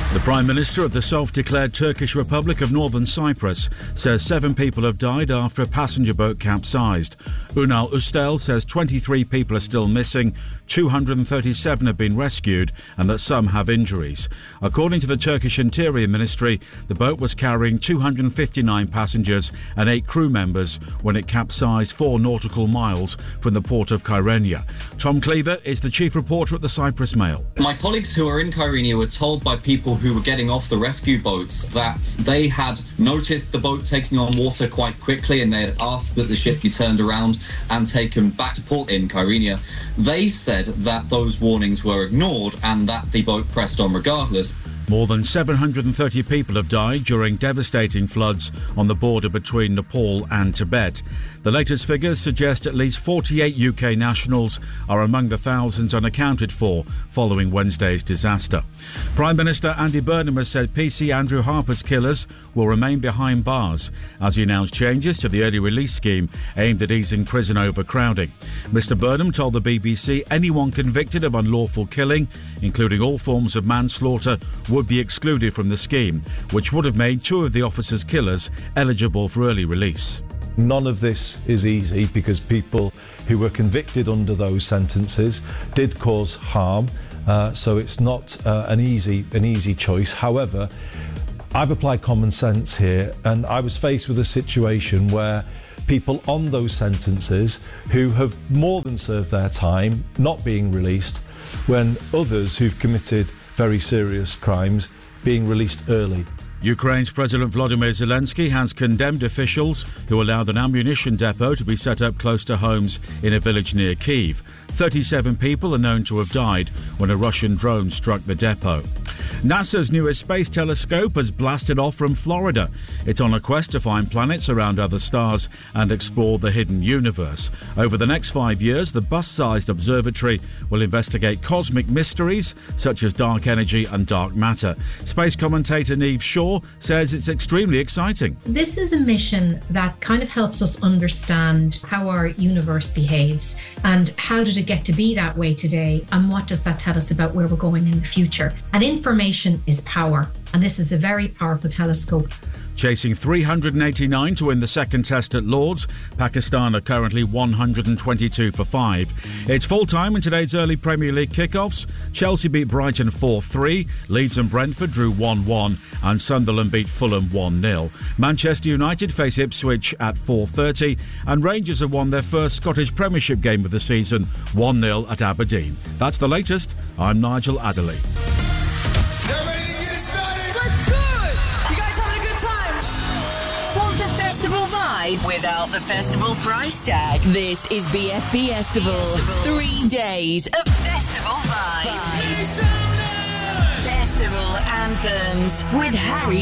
The Prime Minister of the self-declared Turkish Republic of Northern Cyprus says 7 people have died after a passenger boat capsized. Ünal Üstel says 23 people are still missing, 237 have been rescued and that some have injuries. According to the Turkish Interior Ministry, the boat was carrying 259 passengers and 8 crew members when it capsized 4 nautical miles from the port of Kyrenia. Tom Cleaver is the chief reporter at the Cyprus Mail. My colleagues who are in Kyrenia were told by people who were getting off the rescue boats that they had noticed the boat taking on water quite quickly and they had asked that the ship be turned around and taken back to port in Kyrenia. They said that those warnings were ignored and that the boat pressed on regardless. More than 730 people have died during devastating floods on the border between Nepal and Tibet. The latest figures suggest at least 48 UK nationals are among the thousands unaccounted for following Wednesday's disaster. Prime Minister Andy Burnham has said PC Andrew Harper's killers will remain behind bars as he announced changes to the early release scheme aimed at easing prison overcrowding. Mr Burnham told the BBC anyone convicted of unlawful killing, including all forms of manslaughter, would be excluded from the scheme, which would have made 2 of the officers' killers eligible for early release. None of this is easy because people who were convicted under those sentences did cause harm, so it's not an easy choice. However, I've applied common sense here, and I was faced with a situation where people on those sentences who have more than served their time not being released, when others who've committed very serious crimes being released early. Ukraine's President Volodymyr Zelensky has condemned officials who allowed an ammunition depot to be set up close to homes in a village near Kyiv. 37 people are known to have died when a Russian drone struck the depot. NASA's newest space telescope has blasted off from Florida. It's on a quest to find planets around other stars and explore the hidden universe. Over the next 5 years, the bus-sized observatory will investigate cosmic mysteries such as dark energy and dark matter. Space commentator Niamh Shaw says it's extremely exciting. This is a mission that kind of helps us understand how our universe behaves and how did it get to be that way today and what does that tell us about where we're going in the future. And information is power, and this is a very powerful telescope. Chasing 389 to win the second test at Lord's, Pakistan are currently 122 for 5. It's full-time in today's early Premier League kickoffs. Chelsea beat Brighton 4-3, Leeds and Brentford drew 1-1 and Sunderland beat Fulham 1-0. Manchester United face Ipswich at 4:30 and Rangers have won their first Scottish Premiership game of the season, 1-0 at Aberdeen. That's the latest. I'm Nigel Adderley. Without the festival price tag. This is BFB Festival. 3 days of festival vibe. Festival anthems with Harry